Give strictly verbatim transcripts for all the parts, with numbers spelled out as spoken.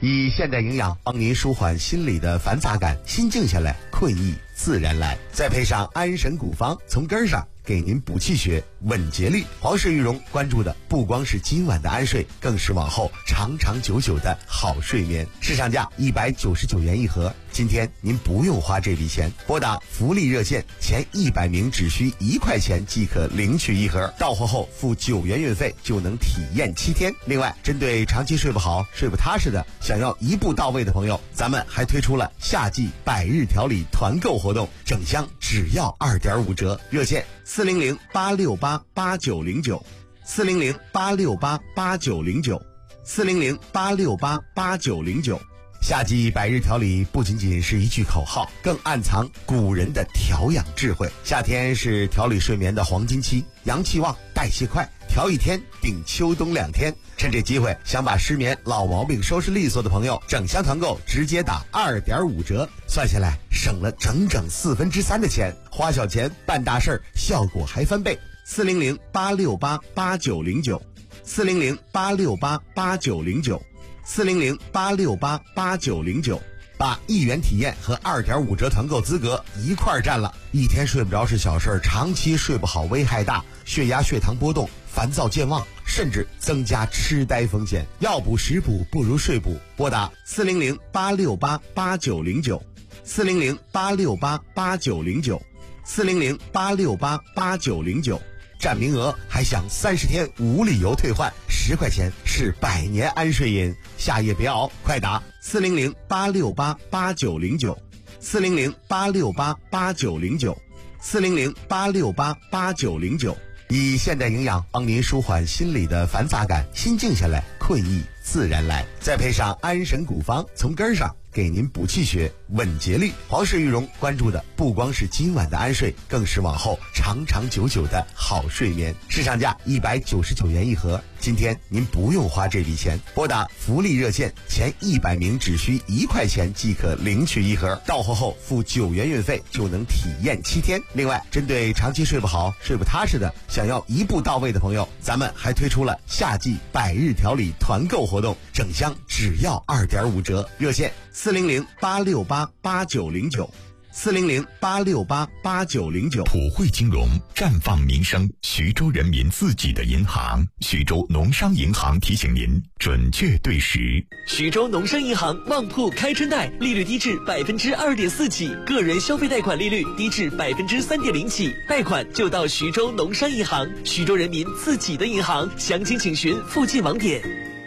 以现代营养帮您舒缓心理的繁杂感，心静下来，困意自然来。再配上安神古方，从根儿上给您补气血、稳节律。皇氏玉荣关注的不光是今晚的安睡，更是往后长长久久的好睡眠。市场价一百九十九元一盒，今天您不用花这笔钱，拨打福利热线，前一百名只需一块钱即可领取一盒，到货后付九元运费就能体验七天。另外，针对长期睡不好、睡不踏实的，想要一步到位的朋友，咱们还推出了夏季百日调理团购活动，整箱只要二点五折，热线四零零八六八八九零九，四零零八六八八九零九，四零零八六八八九零九。夏季百日调理不仅仅是一句口号，更暗藏古人的调养智慧。夏天是调理睡眠的黄金期，阳气旺，代谢快，调一天顶秋冬两天。趁这机会，想把失眠老毛病收拾利索的朋友，整箱团购直接打二点五折，算下来省了整整四分之三的钱，花小钱办大事儿，效果还翻倍。四零零八六八八九零九，四零零八六八八九零九，四零零八六八八九零九。把一元体验和二点五折团购资格一块儿占了。一天睡不着是小事儿，长期睡不好危害大，血压血糖波动，烦躁健忘，甚至增加痴呆风险。药补食补不如睡补，拨打四零零八六八八九零九，四零零八六八八九零九，四零零八六八八九零九。占名额还享三十天无理由退换，十块钱是百年安睡饮。夏夜别熬，快打四零零八六八八九零九，四零零八六八八九零九，四零零八六八八九零九。以现代营养帮您舒缓心理的繁杂感，心静下来，困意自然来。再配上安神古方，从根儿上给您补气血、稳节律。皇氏玉荣关注的不光是今晚的安睡，更是往后长长久久的好睡眠。市场价一百九十九元一盒，今天您不用花这笔钱，拨打福利热线，前一百名只需一块钱即可领取一盒，到货后付九元运费就能体验七天。另外，针对长期睡不好、睡不踏实的，想要一步到位的朋友，咱们还推出了夏季百日调理团购活动，整箱只要二点五折，热线四零零八六八八九零九，四零零八六八八九零九。 普惠金融，绽放民生，徐州人民自己的银行。徐州农商银行提醒您，准确对时。 徐州农商银行旺铺开春贷，利率低至百分之二点四起，个人消费贷款利率低至百分之三点零起，贷款就到徐州农商银行，徐州人民自己的银行。详情请询附近网点。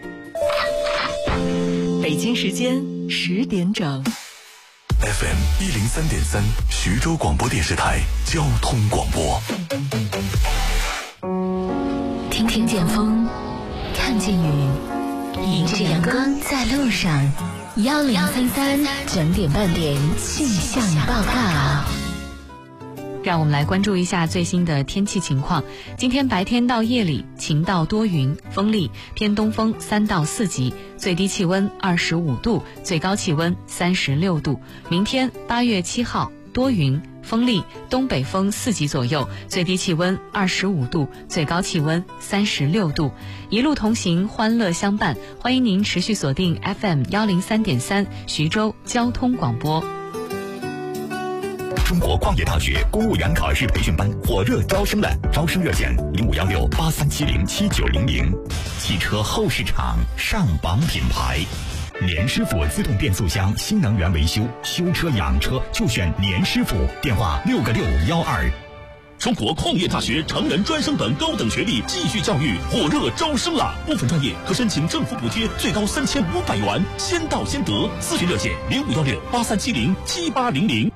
北京时间十点整。 F M 一零三点三，徐州广播电视台交通广播。 听听见风，看见雨，迎着阳光在路上。幺零三三整点半点气象报告。 让我们来关注一下最新的天气情况。今天白天到夜里晴到多云，风力偏东风三到四级，最低气温二十五度，最高气温三十六度。明天八月七号多云，风力东北风四级左右，最低气温二十五度，最高气温三十六度。一路同行，欢乐相伴，欢迎您持续锁定 F M 幺零三点三徐州交通广播。 中国矿业大学公务员考试培训班火热招生了，招生热线零五幺六八三七零七九零零。汽车后市场上榜品牌，年师傅自动变速箱新能源维修，修车养车就选年师傅，电话六个六幺二。 中国矿业大学成人专升本高等学历继续教育火热招生了，部分专业可申请政府补贴最高三千五百元，先到先得。咨询热线零五幺六八三七零七八零零。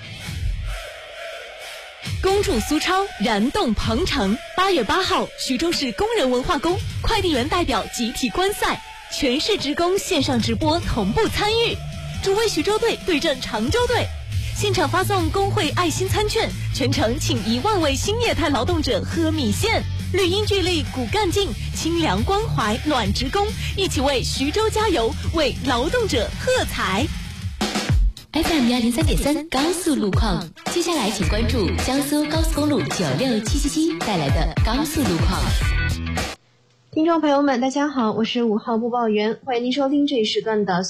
恭祝苏超燃动鹏程！八月八号，徐州市工人文化宫快递员代表集体观赛，全市职工线上直播同步参与，主为徐州队对阵常州队。现场发送工会爱心餐券，全程请一万位新业态劳动者喝米线。绿荫聚力，骨干劲，清凉关怀暖职工，一起为徐州加油，为劳动者喝彩。 F M 幺零三点三高速路况，接下来请关注江苏高速公路九六七七七带来的高速路况。 听众朋友们，大家好，我是五号播报员，欢迎您收听这一时段的